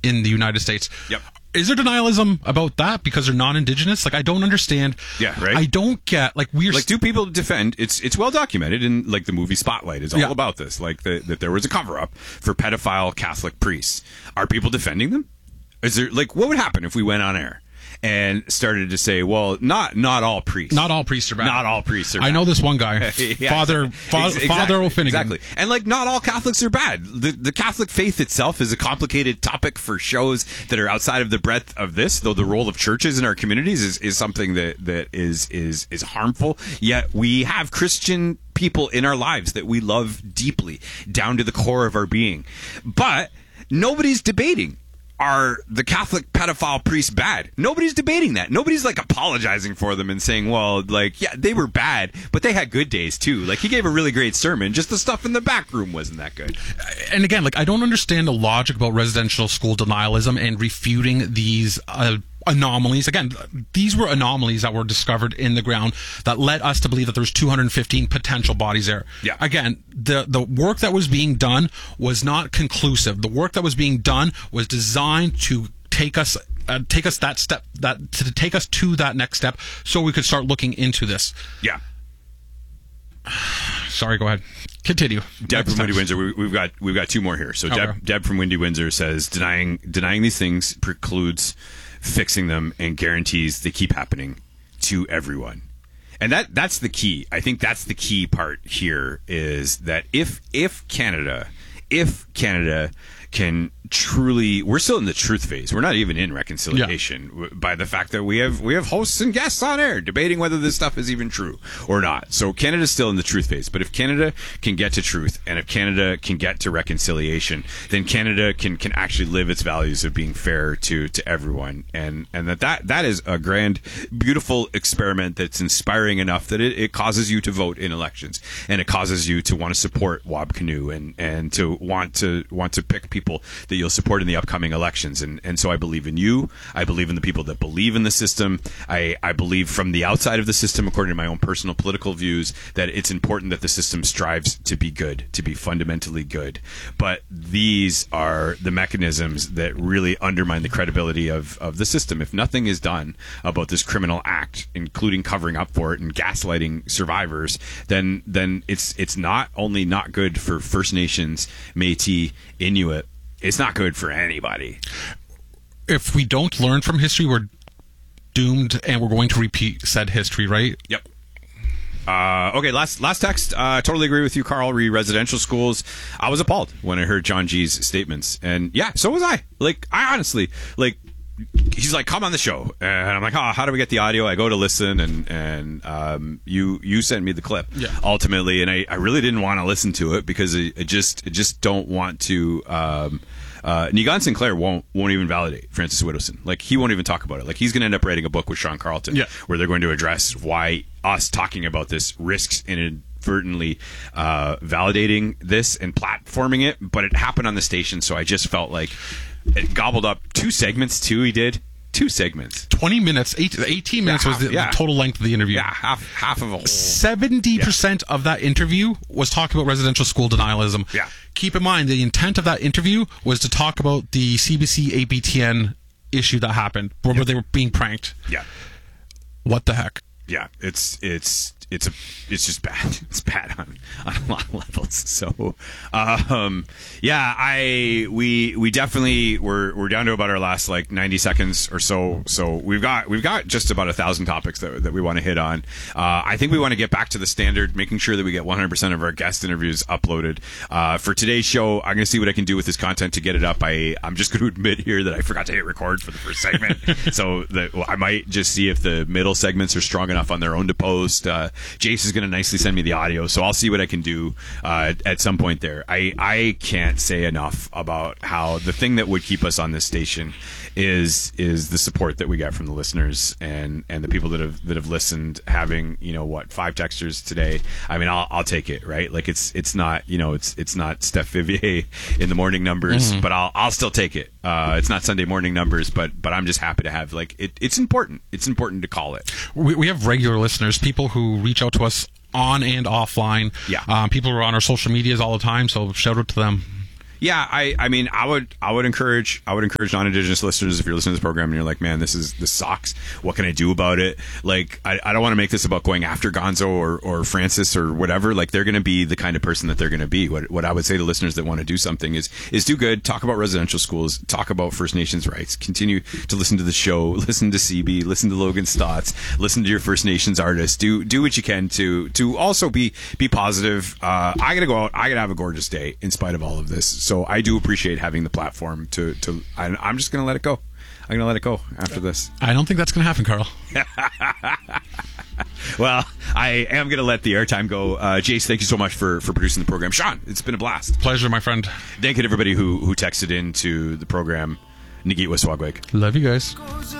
in the United States. Yep. Is there denialism about that because they're non-Indigenous? Like, I don't understand. Yeah, right. I don't get, like, we're... Like, do people defend... It's well documented, and, like, the movie Spotlight is all about this. Like, that there was a cover-up for pedophile Catholic priests. Are people defending them? Is there... Like, what would happen if we went on air and started to say, well, not all priests. Not all priests are bad. Not all priests are bad. I know this one guy, Father O'Finnegan. Exactly. And, like, not all Catholics are bad. The Catholic faith itself is a complicated topic for shows that are outside of the breadth of this, though the role of churches in our communities is something that is harmful. Yet we have Christian people in our lives that we love deeply, down to the core of our being. But nobody's debating, are the Catholic pedophile priests bad? Nobody's debating that. Nobody's, like, apologizing for them and saying, well, like, yeah, they were bad, but they had good days too. Like, he gave a really great sermon. Just the stuff in the back room wasn't that good. And again, like, I don't understand the logic about residential school denialism and refuting these anomalies. Again, these were anomalies that were discovered in the ground that led us to believe that there's 215 potential bodies there. Yeah. Again, the work that was being done was not conclusive. The work that was being done was designed to take us that step, to take us to that next step, so we could start looking into this. Yeah. Sorry, go ahead. Continue. Deb from Windy Windsor. We've got two more here. So okay. Deb from Windy Windsor says denying these things precludes fixing them and guarantees they keep happening to everyone. And that's the key. I think that's the key part here, is that if Canada can truly, we're still in the truth phase. We're not even in reconciliation by the fact that we have hosts and guests on air debating whether this stuff is even true or not. So Canada's still in the truth phase. But if Canada can get to truth, and if Canada can get to reconciliation, then Canada can actually live its values of being fair to everyone. And that is a grand, beautiful experiment that's inspiring enough that it causes you to vote in elections, and it causes you to want to support Wab Kinew and to want to pick people that you'll support in the upcoming elections. And so I believe in you. I believe in the people that believe in the system. I believe from the outside of the system, according to my own personal political views, that it's important that the system strives to be good, to be fundamentally good. But these are the mechanisms that really undermine the credibility of the system. If nothing is done about this criminal act, including covering up for it and gaslighting survivors, then it's not only not good for First Nations, Métis, Inuit, it's not good for anybody. If we don't learn from history, we're doomed, and we're going to repeat said history, right? Yep. Okay, last text. Totally agree with you, Carl. Residential schools. I was appalled when I heard John G's statements. And yeah, so was I. Like, I honestly, like, he's like, come on the show. And I'm like, oh, how do we get the audio? I go to listen, and you sent me the clip, ultimately. And I really didn't want to listen to it because I just don't want to... Nigan Sinclair won't even validate Francis Widdowson. Like, he won't even talk about it. Like, he's going to end up writing a book with Sean Carlton where they're going to address why us talking about this risks inadvertently validating this and platforming it. But it happened on the station, so I just felt like it gobbled up 2 segments too. He did 2 segments, 20 minutes, 18 minutes was the total length of the interview. Yeah, half of a whole. 70% of that interview was talking about residential school denialism. Yeah. Keep in mind, the intent of that interview was to talk about the CBC ABTN issue that happened, where they were being pranked. Yeah. What the heck? Yeah, it's just bad. It's bad on a lot of levels. So, we definitely we're down to about our last like 90 seconds or so. So we've got just about 1,000 topics that we want to hit on. I think we want to get back to the standard, making sure that we get 100% of our guest interviews uploaded. For today's show, I'm going to see what I can do with this content to get it up. I'm just going to admit here that I forgot to hit record for the first segment, so I might just see if the middle segments are strong enough on their own to post. Jace is going to nicely send me the audio, so I'll see what I can do at some point there. I can't say enough about how the thing that would keep us on this station is the support that we get from the listeners and the people that have listened. Having 5 texters today. I mean, I'll take it, right? Like it's not it's not Steph Vivier in the morning numbers, but I'll still take it. It's not Sunday morning numbers, but I'm just happy to have it's important. It's important to call it. We have regular listeners, people who reach out to us on and offline. Yeah. People who are on our social medias all the time, so shout out to them. Yeah, I mean, I would encourage non-Indigenous listeners, if you're listening to this program and you're like, man, this sucks. What can I do about it? Like, I don't want to make this about going after Gonzo or Francis or whatever. Like, they're going to be the kind of person that they're going to be. What I would say to listeners that want to do something is do good. Talk about residential schools. Talk about First Nations rights. Continue to listen to the show. Listen to CB. Listen to Logan Stotts. Listen to your First Nations artists. Do what you can to also be positive. I gotta go out. I gotta have a gorgeous day in spite of all of this. So I do appreciate having the platform to I'm just going to let it go. I'm going to let it go after this. I don't think that's going to happen, Carl. Well, I am going to let the airtime go. Jace, thank you so much for producing the program. Sean, it's been a blast. Pleasure, my friend. Thank you to everybody who texted into the program. Nigit Waswagweg. Love you guys.